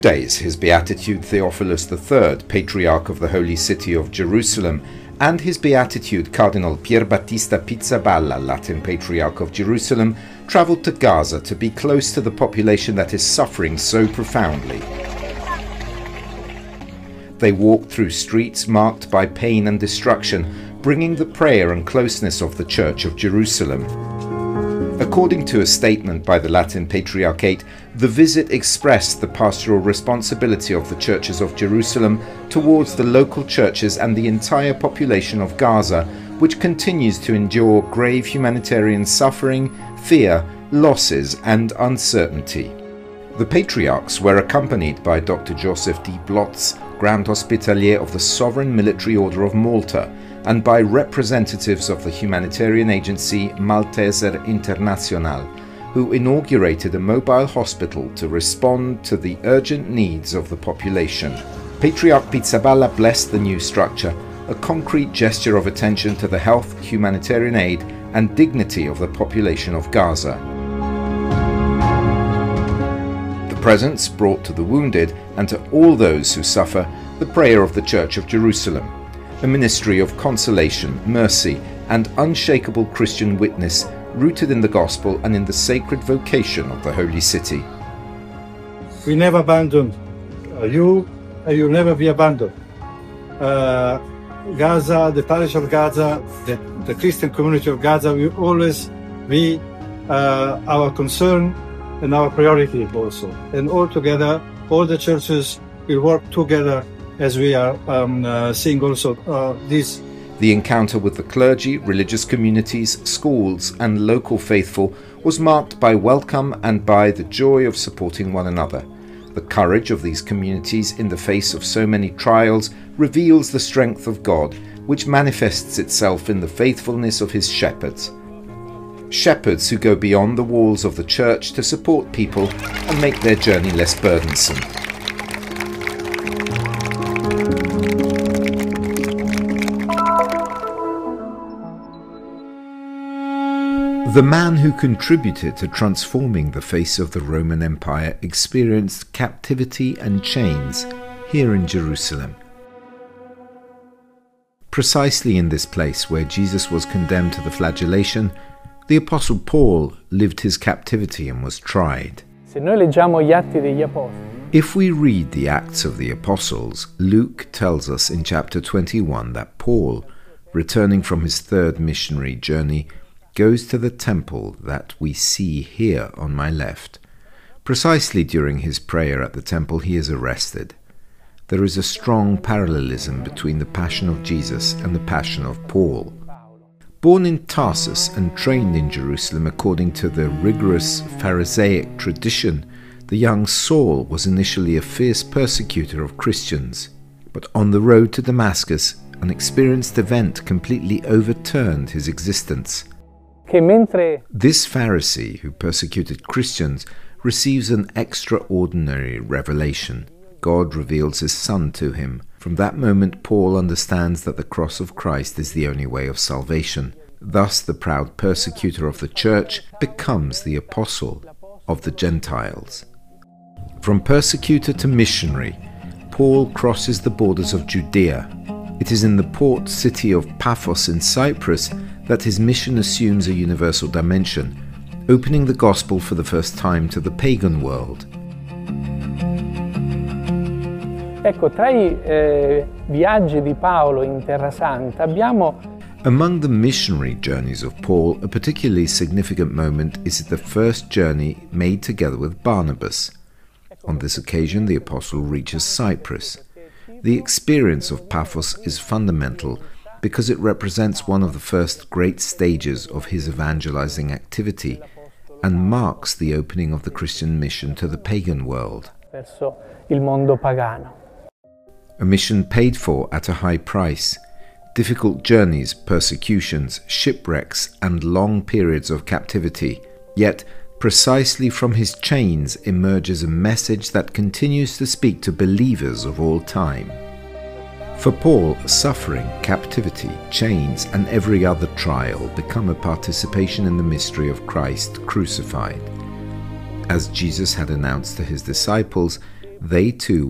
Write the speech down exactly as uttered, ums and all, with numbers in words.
Days his Beatitude Theophilus the Third, Patriarch of the Holy City of Jerusalem, and his Beatitude Cardinal Pierbattista Pizzaballa, Latin Patriarch of Jerusalem, travelled to Gaza to be close to the population that is suffering so profoundly. They walked through streets marked by pain and destruction, bringing the prayer and closeness of the Church of Jerusalem. According to a statement by the Latin Patriarchate, the visit expressed the pastoral responsibility of the churches of Jerusalem towards the local churches and the entire population of Gaza, which continues to endure grave humanitarian suffering, fear, losses and uncertainty. The patriarchs were accompanied by Doctor Joseph D. Blotz, Grand Hospitalier of the Sovereign Military Order of Malta, and by representatives of the humanitarian agency Malteser International, who inaugurated a mobile hospital to respond to the urgent needs of the population. Patriarch Pizzaballa blessed the new structure, a concrete gesture of attention to the health, humanitarian aid and dignity of the population of Gaza. The presents brought to the wounded and to all those who suffer the prayer of the Church of Jerusalem, a ministry of consolation, mercy and unshakable Christian witness rooted in the gospel and in the sacred vocation of the Holy City. We never abandoned uh, you, and you'll never be abandoned. Uh, Gaza, the parish of Gaza, the, the Christian community of Gaza will always be uh, our concern and our priority also. And all together, all the churches will work together as we are um, uh, seeing also uh, this. The encounter with the clergy, religious communities, schools and local faithful was marked by welcome and by the joy of supporting one another. The courage of these communities in the face of so many trials reveals the strength of God, which manifests itself in the faithfulness of his shepherds. Shepherds who go beyond the walls of the church to support people and make their journey less burdensome. The man who contributed to transforming the face of the Roman Empire experienced captivity and chains here in Jerusalem. Precisely in this place where Jesus was condemned to the flagellation, the Apostle Paul lived his captivity and was tried. If we read the Acts of the Apostles, Luke tells us in chapter twenty-one that Paul, returning from his third missionary journey, goes to the temple that we see here on my left. Precisely during his prayer at the temple he is arrested. There is a strong parallelism between the passion of Jesus and the passion of Paul. Born in Tarsus and trained in Jerusalem according to the rigorous Pharisaic tradition, the young Saul was initially a fierce persecutor of Christians. But on the road to Damascus, an experienced event completely overturned his existence. This Pharisee, who persecuted Christians, receives an extraordinary revelation. God reveals his Son to him. From that moment, Paul understands that the cross of Christ is the only way of salvation. Thus, the proud persecutor of the church becomes the apostle of the Gentiles. From persecutor to missionary, Paul crosses the borders of Judea. It is in the port city of Paphos in Cyprus that his mission assumes a universal dimension, opening the gospel for the first time to the pagan world. Among the missionary journeys of Paul, a particularly significant moment is the first journey made together with Barnabas. On this occasion, the apostle reaches Cyprus. The experience of Paphos is fundamental because it represents one of the first great stages of his evangelizing activity and marks the opening of the Christian mission to the pagan world. A mission paid for at a high price. Difficult journeys, persecutions, shipwrecks, and long periods of captivity. Yet, precisely from his chains emerges a message that continues to speak to believers of all time. For Paul, suffering, captivity, chains, and every other trial become a participation in the mystery of Christ crucified. As Jesus had announced to his disciples, they too